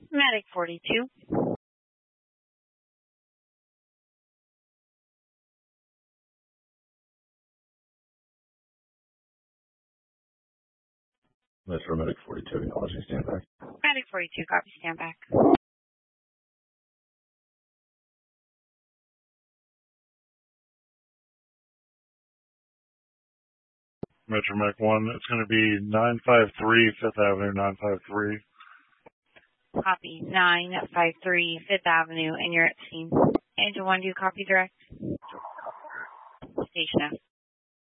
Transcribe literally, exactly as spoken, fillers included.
Medic forty-two. Metro Medic forty-two, acknowledging stand back. Medic forty-two, copy, stand back. Metro Medic one, it's going to be nine five three Fifth Avenue, nine five three. Copy, nine five three Fifth Avenue, and you're at scene. Angel one, do you copy direct? Station F.